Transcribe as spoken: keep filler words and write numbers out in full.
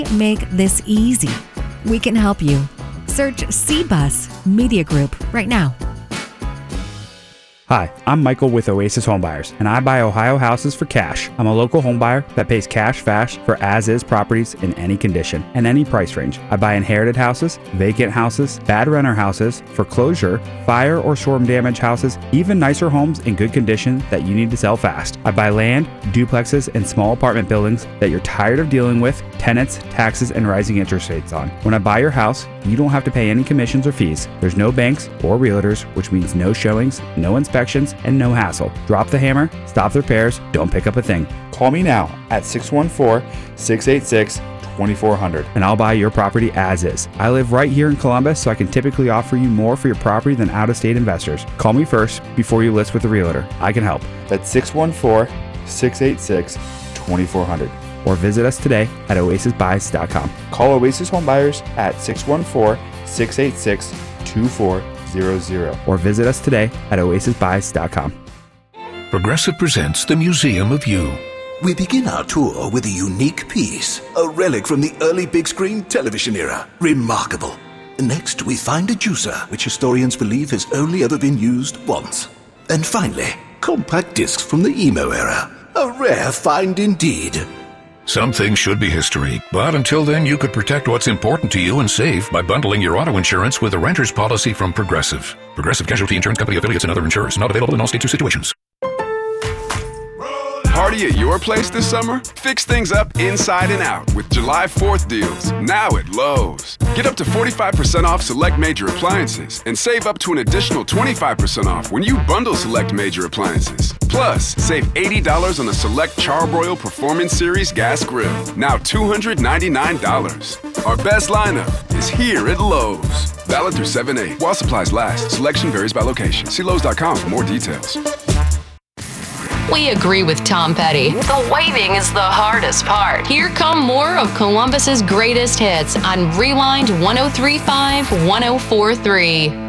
make this easy. We can help you. Search C Bus Media Group right now. Hi, I'm Michael with Oasis Homebuyers, and I buy Ohio houses for cash. I'm a local homebuyer that pays cash fast for as-is properties in any condition and any price range. I buy inherited houses, vacant houses, bad renter houses, foreclosure, fire or storm damage houses, even nicer homes in good condition that you need to sell fast. I buy land, duplexes, and small apartment buildings that you're tired of dealing with tenants, taxes, and rising interest rates on. When I buy your house, you don't have to pay any commissions or fees. There's no banks or realtors, which means no showings, no inspections, and no hassle. Drop the hammer, stop the repairs, don't pick up a thing. Call me now at six one four, six eight six, two four zero zero and I'll buy your property as is. I live right here in Columbus, so I can typically offer you more for your property than out-of-state investors. Call me first before you list with a realtor. I can help. That's six one four, six eight six, two four zero zero. Or visit us today at oasis buys dot com. Call Oasis Homebuyers at six one four, six eight six, two four zero zero or visit us today at oasis buys dot com. Progressive presents the Museum of You. We begin our tour with a unique piece, a relic from the early big screen television era. Remarkable. Next, we find a juicer, which historians believe has only ever been used once. And finally, compact discs from the emo era. A rare find indeed. Some things should be history, but until then you could protect what's important to you and save by bundling your auto insurance with a renter's policy from Progressive. Progressive Casualty Insurance Company affiliates and other insurers. Not available in all states or situations. Party at your place this summer? Fix things up inside and out with July fourth deals, now at Lowe's. Get up to forty-five percent off select major appliances and save up to an additional twenty-five percent off when you bundle select major appliances. Plus, save eighty dollars on a select Charbroil Performance Series gas grill, now two hundred ninety-nine dollars. Our best lineup is here at Lowe's. Valid through seven eight. While supplies last, selection varies by location. See Lowe's dot com for more details. We agree with Tom Petty. The waiting is the hardest part. Here come more of Columbus's greatest hits on Rewind one oh three point five, one oh four point three.